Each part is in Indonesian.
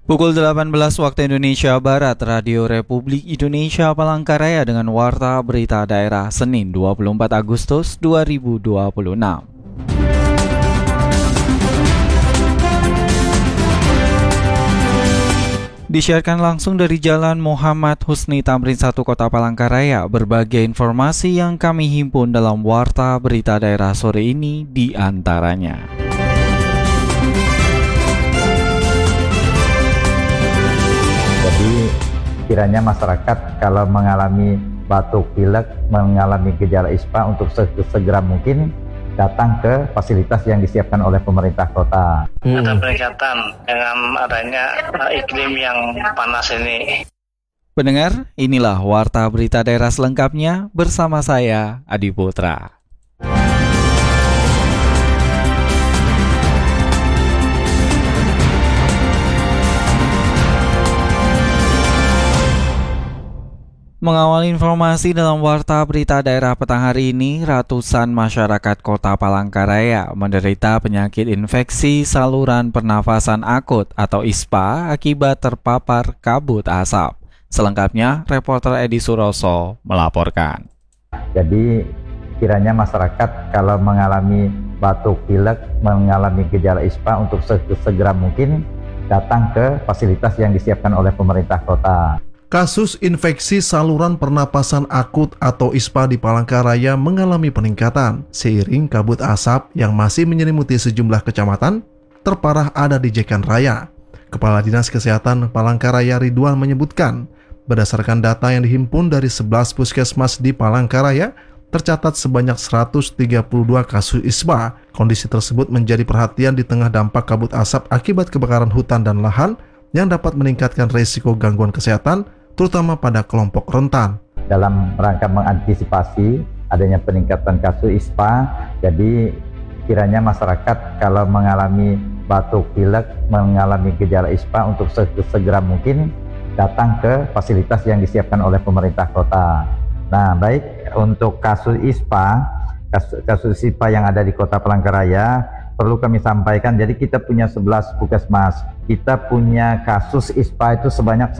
Pukul 18 waktu Indonesia Barat, Radio Republik Indonesia Palangkaraya dengan Warta Berita Daerah Senin 24 Agustus 2026. Disiarkan langsung dari Jalan Muhammad Husni Tamrin 1 Kota Palangkaraya. Berbagai informasi yang kami himpun dalam Warta Berita Daerah sore ini di antaranya. Jadi kiranya masyarakat kalau mengalami batuk pilek, mengalami gejala ISPA untuk segera mungkin datang ke fasilitas yang disiapkan oleh pemerintah kota. Ada peningkatan dengan adanya iklim yang panas ini. Pendengar, inilah Warta Berita Daerah selengkapnya bersama saya, Adi Putra. Mengawal informasi dalam Warta Berita Daerah petang hari ini, ratusan masyarakat Kota Palangkaraya menderita penyakit infeksi saluran pernafasan akut atau ISPA akibat terpapar kabut asap. Selengkapnya, reporter Edi Suroso melaporkan. Jadi kiranya masyarakat kalau mengalami batuk pilek, mengalami gejala ISPA untuk segera mungkin datang ke fasilitas yang disiapkan oleh pemerintah kota. Kasus infeksi saluran pernapasan akut atau ISPA di Palangkaraya mengalami peningkatan seiring kabut asap yang masih menyelimuti sejumlah kecamatan. Terparah ada di Jekan Raya. Kepala Dinas Kesehatan Palangkaraya Ridwan menyebutkan, berdasarkan data yang dihimpun dari 11 puskesmas di Palangkaraya, tercatat sebanyak 132 kasus ISPA. Kondisi tersebut menjadi perhatian di tengah dampak kabut asap akibat kebakaran hutan dan lahan yang dapat meningkatkan risiko gangguan kesehatan, terutama pada kelompok rentan. Dalam rangka mengantisipasi adanya peningkatan kasus ISPA, jadi kiranya masyarakat kalau mengalami batuk pilek, mengalami gejala ISPA untuk segera mungkin datang ke fasilitas yang disiapkan oleh pemerintah kota. Nah, baik untuk kasus ISPA yang ada di Kota Palangkaraya, perlu kami sampaikan, jadi kita punya 11 puskesmas. Kita punya kasus ISPA itu sebanyak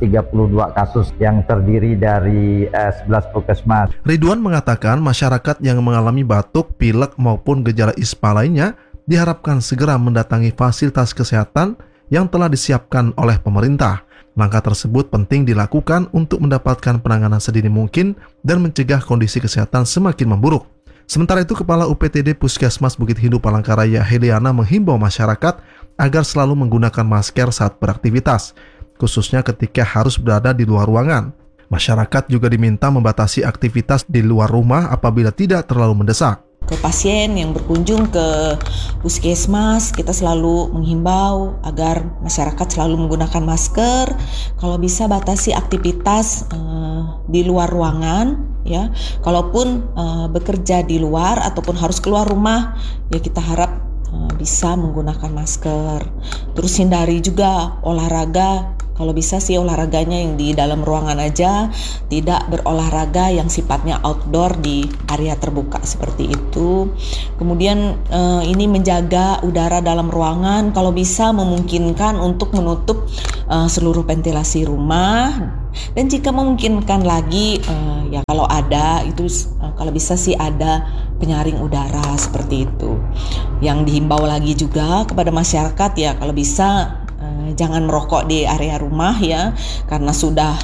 132 kasus yang terdiri dari 11 puskesmas. Ridwan mengatakan masyarakat yang mengalami batuk, pilek maupun gejala ISPA lainnya diharapkan segera mendatangi fasilitas kesehatan yang telah disiapkan oleh pemerintah. Langkah tersebut penting dilakukan untuk mendapatkan penanganan sedini mungkin dan mencegah kondisi kesehatan semakin memburuk. Sementara itu, Kepala UPTD Puskesmas Bukit Hindu Palangkaraya Heliana menghimbau masyarakat agar selalu menggunakan masker saat beraktivitas, khususnya ketika harus berada di luar ruangan. Masyarakat juga diminta membatasi aktivitas di luar rumah apabila tidak terlalu mendesak. Ke pasien yang berkunjung ke puskesmas, kita selalu menghimbau agar masyarakat selalu menggunakan masker. Kalau bisa batasi aktivitas di luar ruangan, ya. Kalaupun bekerja di luar ataupun harus keluar rumah, ya kita harap bisa menggunakan masker. Terus hindari juga olahraga. Kalau bisa sih olahraganya yang di dalam ruangan aja, tidak berolahraga yang sifatnya outdoor di area terbuka seperti itu. Kemudian ini menjaga udara dalam ruangan, kalau bisa memungkinkan untuk menutup seluruh ventilasi rumah. Dan jika memungkinkan lagi, ya kalau ada itu kalau bisa sih ada penyaring udara seperti itu. Yang dihimbau lagi juga kepada masyarakat, ya kalau bisa jangan merokok di area rumah, ya, karena sudah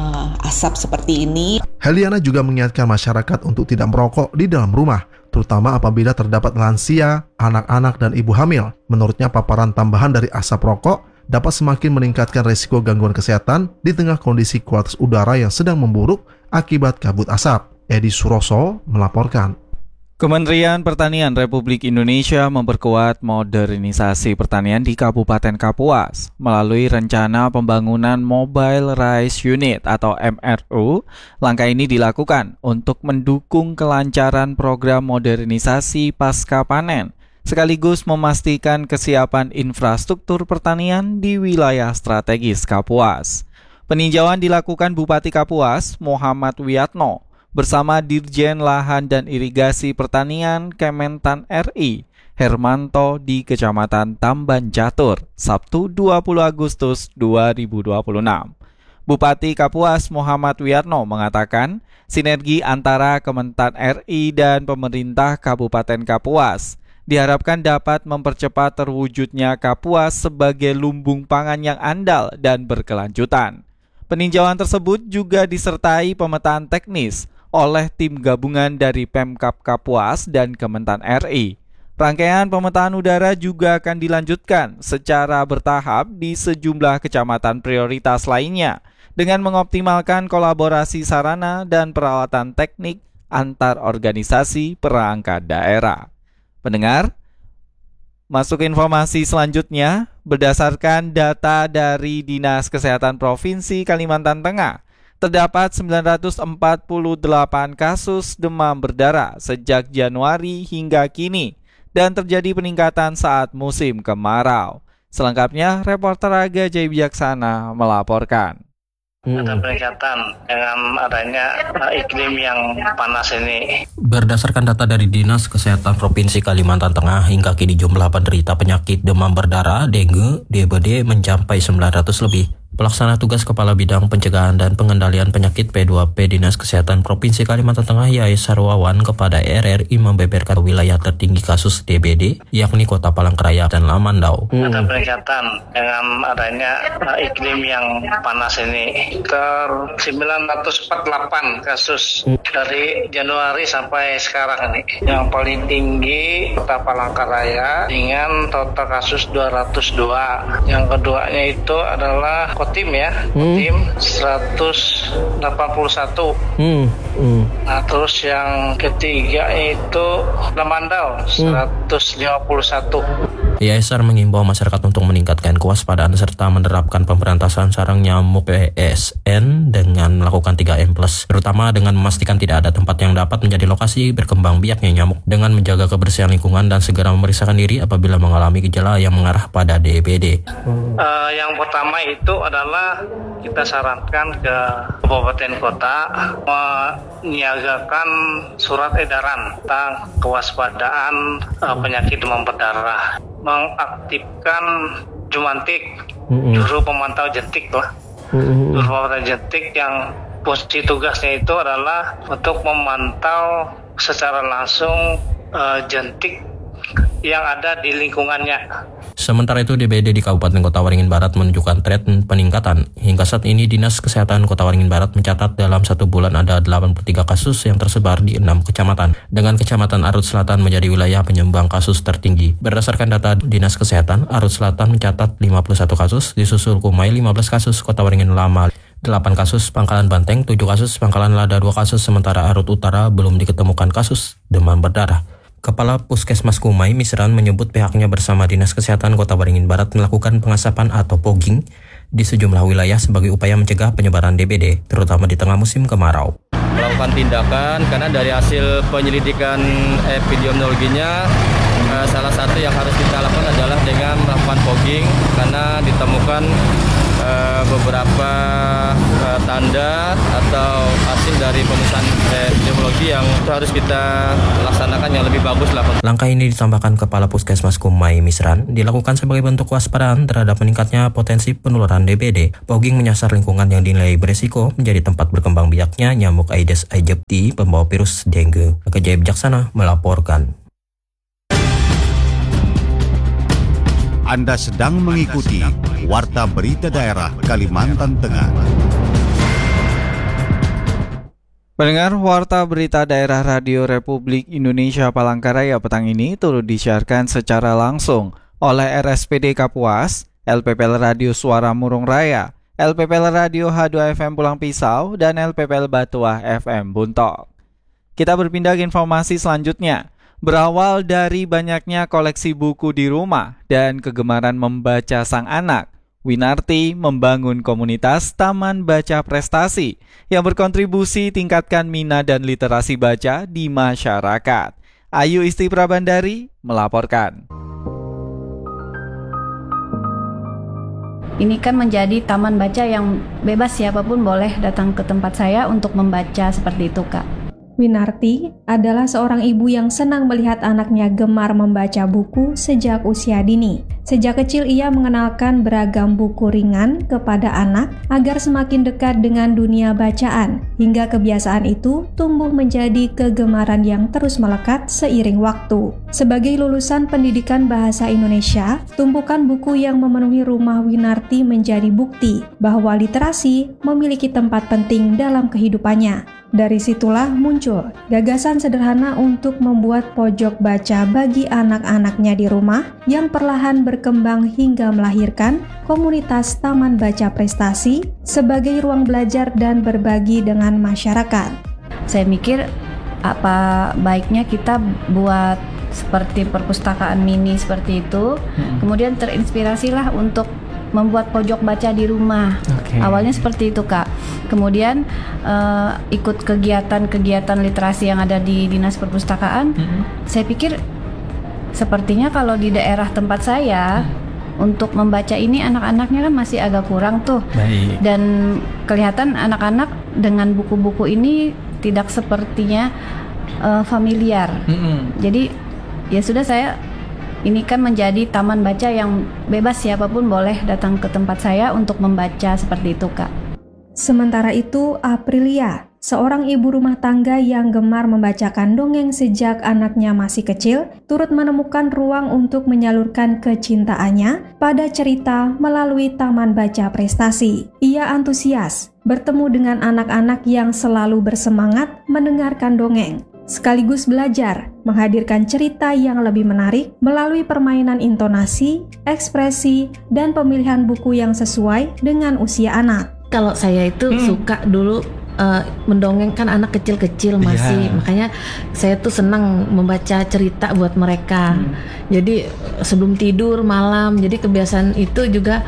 asap seperti ini. Heliana juga mengingatkan masyarakat untuk tidak merokok di dalam rumah, terutama apabila terdapat lansia, anak-anak, dan ibu hamil. Menurutnya, paparan tambahan dari asap rokok dapat semakin meningkatkan risiko gangguan kesehatan di tengah kondisi kualitas udara yang sedang memburuk akibat kabut asap. Edi Suroso melaporkan. Kementerian Pertanian Republik Indonesia memperkuat modernisasi pertanian di Kabupaten Kapuas melalui rencana pembangunan Mobile Rice Unit atau MRU. Langkah ini dilakukan untuk mendukung kelancaran program modernisasi pasca panen, sekaligus memastikan kesiapan infrastruktur pertanian di wilayah strategis Kapuas. Peninjauan dilakukan Bupati Kapuas, Muhammad Wiyatno, bersama Dirjen Lahan dan Irigasi Pertanian Kementan RI Hermanto di Kecamatan Tamban Jatur, Sabtu 20 Agustus 2026. Bupati Kapuas Muhammad Wiyarno mengatakan sinergi antara Kementan RI dan pemerintah Kabupaten Kapuas diharapkan dapat mempercepat terwujudnya Kapuas sebagai lumbung pangan yang andal dan berkelanjutan. Peninjauan tersebut juga disertai pemetaan teknis oleh tim gabungan dari Pemkab Kapuas dan Kementan RI. Rangkaian pemetaan udara juga akan dilanjutkan secara bertahap di sejumlah kecamatan prioritas lainnya dengan mengoptimalkan kolaborasi sarana dan peralatan teknik antar organisasi perangkat daerah. Pendengar, masuk informasi selanjutnya, berdasarkan data dari Dinas Kesehatan Provinsi Kalimantan Tengah, terdapat 948 kasus demam berdarah sejak Januari hingga kini dan terjadi peningkatan saat musim kemarau. Selengkapnya, reporter Aga Jaya Bijaksana melaporkan. Ada peningkatan dengan adanya iklim yang panas ini. Berdasarkan data dari Dinas Kesehatan Provinsi Kalimantan Tengah, hingga kini jumlah penderita penyakit demam berdarah dengue DBD mencapai 900 lebih. Pelaksana tugas Kepala Bidang Pencegahan dan Pengendalian Penyakit P2P Dinas Kesehatan Provinsi Kalimantan Tengah Yai Sarwawan kepada RRI membeberkan wilayah tertinggi kasus DBD yakni Kota Palangkaraya dan Lamandau. Ada peningkatan dengan adanya iklim yang panas ini. 948 kasus dari Januari sampai sekarang ini. Yang paling tinggi Kota Palangkaraya dengan total kasus 202. Yang keduanya itu adalah Kotim ya, Kotim 181. Nah, terus yang ketiga itu Lamandau 151. Yaisar mengimbau masyarakat untuk meningkatkan kewaspadaan serta menerapkan pemberantasan sarang nyamuk PSN dengan melakukan 3M+, terutama dengan memastikan tidak ada tempat yang dapat menjadi lokasi berkembang biaknya nyamuk, dengan menjaga kebersihan lingkungan dan segera memeriksakan diri apabila mengalami gejala yang mengarah pada DBD. Yang pertama itu adalah kita sarankan ke kabupaten kota menyiagakan surat edaran tentang kewaspadaan penyakit demam berdarah, mengaktifkan Jumantik, juru pemantau jentik lah. Juru pemantau jentik yang fungsi tugasnya itu adalah untuk memantau secara langsung jentik yang ada di lingkungannya. Sementara itu, DBD di Kabupaten Kota Waringin Barat menunjukkan tren peningkatan. Hingga saat ini, Dinas Kesehatan Kota Waringin Barat mencatat dalam 1 bulan ada 83 kasus yang tersebar di 6 kecamatan. Dengan Kecamatan Arut Selatan menjadi wilayah penyumbang kasus tertinggi. Berdasarkan data Dinas Kesehatan, Arut Selatan mencatat 51 kasus, disusul Kumai 15 kasus, Kota Waringin Lama 8 kasus, Pangkalan Banteng 7 kasus, Pangkalan Lada 2 kasus, sementara Arut Utara belum diketemukan kasus demam berdarah. Kepala Puskesmas Kumai Misran menyebut pihaknya bersama Dinas Kesehatan Kota Waringin Barat melakukan pengasapan atau pogging di sejumlah wilayah sebagai upaya mencegah penyebaran DBD, terutama di tengah musim kemarau. Melakukan tindakan karena dari hasil penyelidikan epidemiologinya, salah satu yang harus kita lakukan adalah dengan melakukan pogging karena ditemukan beberapa tanda atau hasil dari pemeriksaan epidemiologi yang harus kita laksanakan yang lebih bagus lah. Langkah ini ditambahkan Kepala Puskesmas Kumai Misran dilakukan sebagai bentuk waspadaan terhadap meningkatnya potensi penularan DBD. Pogging menyasar lingkungan yang dinilai beresiko menjadi tempat berkembang biaknya nyamuk Aedes aegypti pembawa virus dengue. Aga Jaya Bijaksana melaporkan. Anda sedang mengikuti Warta Berita Daerah Kalimantan Tengah. Pendengar, Warta Berita Daerah Radio Republik Indonesia Palangkaraya petang ini turut disiarkan secara langsung oleh RSPD Kapuas, LPPL Radio Suara Murung Raya, LPPL Radio H2FM Pulang Pisau, dan LPPL Batuah FM Buntok. Kita berpindah ke informasi selanjutnya. Berawal dari banyaknya koleksi buku di rumah dan kegemaran membaca sang anak, Winarti membangun komunitas Taman Baca Prestasi yang berkontribusi tingkatkan minat dan literasi baca di masyarakat. Ayu Isti Prabandari melaporkan. Ini kan menjadi taman baca yang bebas, siapapun boleh datang ke tempat saya untuk membaca, seperti itu, Kak. Winarti adalah seorang ibu yang senang melihat anaknya gemar membaca buku sejak usia dini. Sejak kecil ia mengenalkan beragam buku ringan kepada anak agar semakin dekat dengan dunia bacaan, hingga kebiasaan itu tumbuh menjadi kegemaran yang terus melekat seiring waktu. Sebagai lulusan pendidikan bahasa Indonesia, tumpukan buku yang memenuhi rumah Winarti menjadi bukti bahwa literasi memiliki tempat penting dalam kehidupannya. Dari situlah muncul gagasan sederhana untuk membuat pojok baca bagi anak-anaknya di rumah yang perlahan berkembang hingga melahirkan komunitas Taman Baca Prestasi sebagai ruang belajar dan berbagi dengan masyarakat. Saya mikir apa baiknya kita buat seperti perpustakaan mini seperti itu, kemudian terinspirasilah untuk membuat pojok baca di rumah. Awalnya seperti itu, Kak. Kemudian ikut kegiatan-kegiatan literasi yang ada di Dinas Perpustakaan. Saya pikir sepertinya kalau di daerah tempat saya untuk membaca ini anak-anaknya kan masih agak kurang tuh. Dan kelihatan anak-anak dengan buku-buku ini tidak sepertinya familiar. Jadi ya sudah, saya ini kan menjadi taman baca yang bebas, siapapun boleh datang ke tempat saya untuk membaca seperti itu, Kak. Sementara itu, Aprilia, seorang ibu rumah tangga yang gemar membacakan dongeng sejak anaknya masih kecil, turut menemukan ruang untuk menyalurkan kecintaannya pada cerita melalui Taman Baca Prestasi. Ia antusias bertemu dengan anak-anak yang selalu bersemangat mendengarkan dongeng, sekaligus belajar menghadirkan cerita yang lebih menarik melalui permainan intonasi, ekspresi, dan pemilihan buku yang sesuai dengan usia anak. Kalau saya itu suka dulu mendongengkan anak kecil-kecil masih, makanya saya tuh senang membaca cerita buat mereka. Jadi sebelum tidur malam, jadi kebiasaan itu juga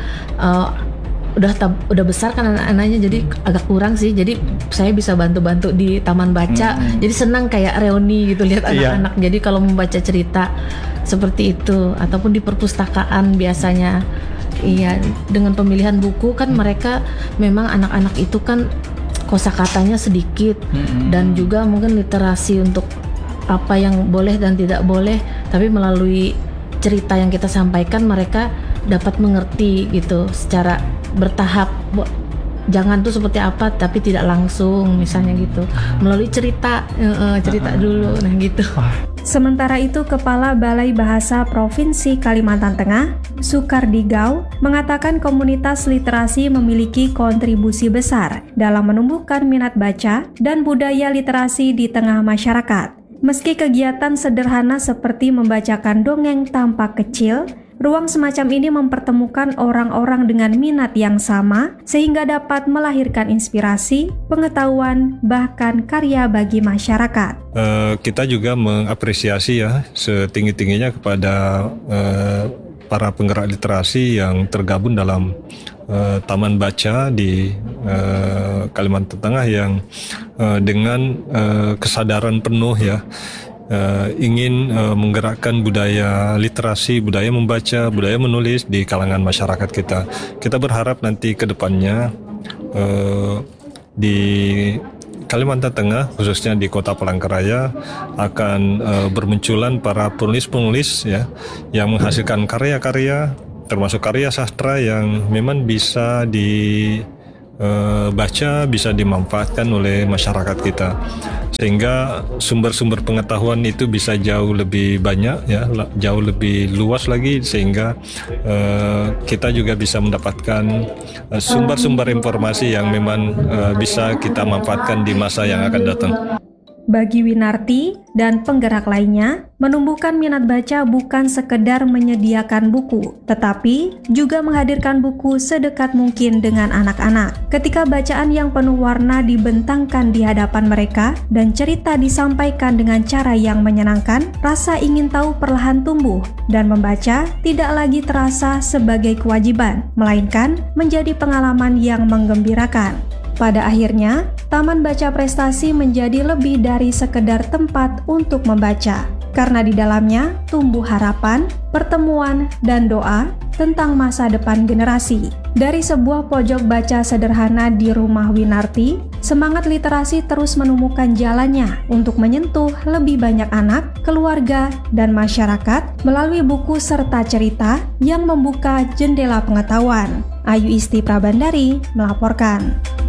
udah besar kan anak-anaknya, jadi agak kurang sih. Jadi saya bisa bantu-bantu di taman baca. Jadi senang kayak reuni gitu lihat anak-anak. Jadi kalau membaca cerita seperti itu ataupun di perpustakaan biasanya. Iya, dengan pemilihan buku kan mereka memang anak-anak itu kan kosakatanya sedikit dan juga mungkin literasi untuk apa yang boleh dan tidak boleh, tapi melalui cerita yang kita sampaikan mereka dapat mengerti gitu secara bertahap. Jangan tuh seperti apa tapi tidak langsung misalnya gitu, melalui cerita dulu, nah gitu. Sementara itu, Kepala Balai Bahasa Provinsi Kalimantan Tengah, Sukardi Gau, mengatakan komunitas literasi memiliki kontribusi besar dalam menumbuhkan minat baca dan budaya literasi di tengah masyarakat. Meski kegiatan sederhana seperti membacakan dongeng tampak kecil, ruang semacam ini mempertemukan orang-orang dengan minat yang sama sehingga dapat melahirkan inspirasi, pengetahuan, bahkan karya bagi masyarakat. Kita juga mengapresiasi ya setinggi-tingginya kepada para penggerak literasi yang tergabung dalam Taman Baca di Kalimantan Tengah yang dengan kesadaran penuh ya ingin menggerakkan budaya literasi, budaya membaca, budaya menulis di kalangan masyarakat kita. Kita berharap nanti ke depannya di Kalimantan Tengah, khususnya di Kota Palangkaraya, akan bermunculan para penulis-penulis ya yang menghasilkan karya-karya, termasuk karya sastra yang memang bisa dibaca, bisa dimanfaatkan oleh masyarakat kita, sehingga sumber-sumber pengetahuan itu bisa jauh lebih banyak ya, jauh lebih luas lagi, sehingga kita juga bisa mendapatkan sumber-sumber informasi yang memang bisa kita manfaatkan di masa yang akan datang. Bagi Winarti dan penggerak lainnya, menumbuhkan minat baca bukan sekedar menyediakan buku, tetapi juga menghadirkan buku sedekat mungkin dengan anak-anak. Ketika bacaan yang penuh warna dibentangkan di hadapan mereka dan cerita disampaikan dengan cara yang menyenangkan, rasa ingin tahu perlahan tumbuh dan membaca tidak lagi terasa sebagai kewajiban, melainkan menjadi pengalaman yang menggembirakan. Pada akhirnya, Taman Baca Prestasi menjadi lebih dari sekedar tempat untuk membaca, karena di dalamnya tumbuh harapan, pertemuan, dan doa tentang masa depan generasi. Dari sebuah pojok baca sederhana di rumah Winarti, semangat literasi terus menemukan jalannya untuk menyentuh lebih banyak anak, keluarga, dan masyarakat melalui buku serta cerita yang membuka jendela pengetahuan. Ayu Isti Prabandari melaporkan.